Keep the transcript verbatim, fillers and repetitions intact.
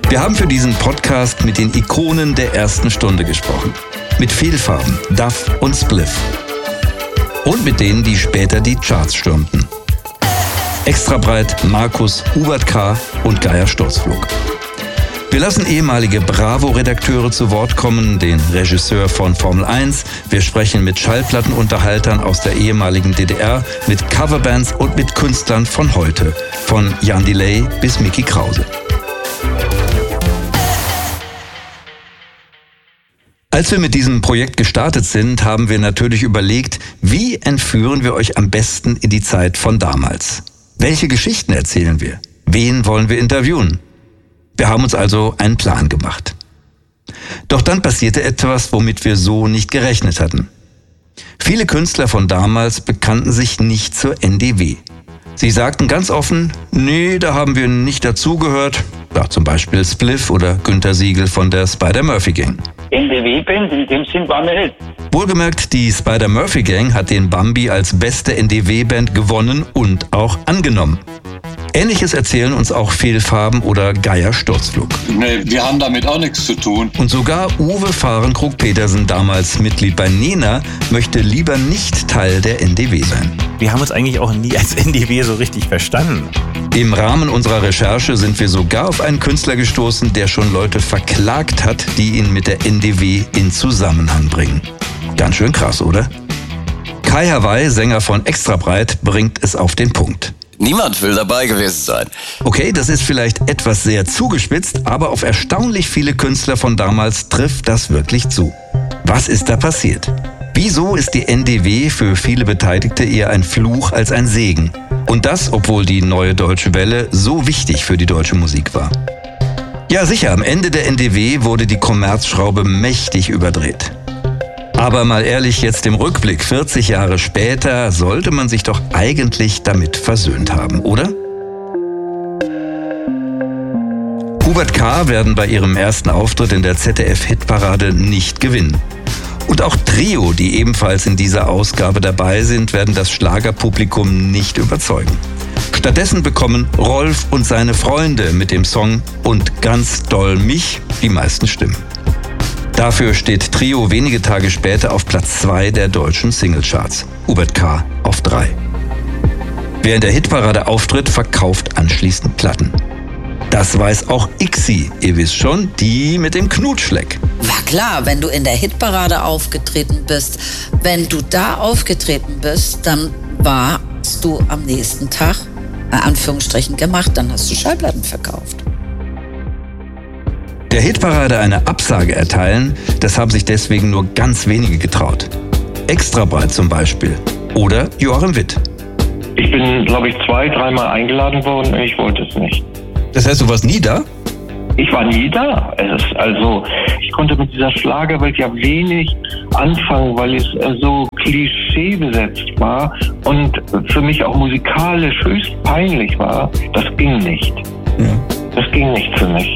Wir haben für diesen Podcast mit den Ikonen der ersten Stunde gesprochen. Mit Fehlfarben, Duff und Spliff. Und mit denen, die später die Charts stürmten. Extrabreit, Markus, Hubert K. und Geier Sturzflug. Wir lassen ehemalige Bravo-Redakteure zu Wort kommen, den Regisseur von Formel eins. Wir sprechen mit Schallplattenunterhaltern aus der ehemaligen D D R, mit Coverbands und mit Künstlern von heute. Von Jan Delay bis Mickey Krause. Als wir mit diesem Projekt gestartet sind, haben wir natürlich überlegt, wie entführen wir euch am besten in die Zeit von damals? Welche Geschichten erzählen wir? Wen wollen wir interviewen? Wir haben uns also einen Plan gemacht. Doch dann passierte etwas, womit wir so nicht gerechnet hatten. Viele Künstler von damals bekannten sich nicht zur N D W. Sie sagten ganz offen, nee, da haben wir nicht dazugehört. Ja, zum Beispiel Spliff oder Günter Siegel von der Spider-Murphy-Gang. N D W-Band, in dem Sinn waren wir nicht. Wohlgemerkt, die Spider-Murphy-Gang hat den Bambi als beste N D W-Band gewonnen und auch angenommen. Ähnliches erzählen uns auch Fehlfarben oder Geier Sturzflug. Nee, wir haben damit auch nichts zu tun. Und sogar Uwe Fahrenkrug-Petersen, damals Mitglied bei Nena, möchte lieber nicht Teil der N D W sein. Wir haben uns eigentlich auch nie als N D W so richtig verstanden. Im Rahmen unserer Recherche sind wir sogar auf einen Künstler gestoßen, der schon Leute verklagt hat, die ihn mit der N D W in Zusammenhang bringen. Ganz schön krass, oder? Kai Hawaii, Sänger von Extrabreit, bringt es auf den Punkt. Niemand will dabei gewesen sein. Okay, das ist vielleicht etwas sehr zugespitzt, aber auf erstaunlich viele Künstler von damals trifft das wirklich zu. Was ist da passiert? Wieso ist die N D W für viele Beteiligte eher ein Fluch als ein Segen? Und das, obwohl die Neue Deutsche Welle so wichtig für die deutsche Musik war. Ja sicher, am Ende der N D W wurde die Kommerzschraube mächtig überdreht. Aber mal ehrlich, jetzt im Rückblick, vierzig Jahre später, sollte man sich doch eigentlich damit versöhnt haben, oder? Hubert K. werden bei ihrem ersten Auftritt in der Z D F-Hitparade nicht gewinnen. Und auch Trio, die ebenfalls in dieser Ausgabe dabei sind, werden das Schlagerpublikum nicht überzeugen. Stattdessen bekommen Rolf und seine Freunde mit dem Song "Und ganz doll mich" die meisten Stimmen. Dafür steht Trio wenige Tage später auf Platz zwei der deutschen Singlecharts. Hubert K. auf drei. Wer in der Hitparade auftritt, verkauft anschließend Platten. Das weiß auch Ixi, ihr wisst schon, die mit dem Knutschleck. War klar, wenn du in der Hitparade aufgetreten bist, wenn du da aufgetreten bist, dann warst du am nächsten Tag, in Anführungsstrichen, gemacht, dann hast du Schallplatten verkauft. Der Hitparade eine Absage erteilen, das haben sich deswegen nur ganz wenige getraut. Extrabreit zum Beispiel. Oder Joachim Witt. Ich bin, glaube ich, zwei, dreimal eingeladen worden und ich wollte es nicht. Das heißt, du warst nie da? Ich war nie da. Es ist also, ich konnte mit dieser Schlagerwelt ja wenig anfangen, weil es so klischeebesetzt war und für mich auch musikalisch höchst peinlich war. Das ging nicht. Ja. Das ging nicht für mich.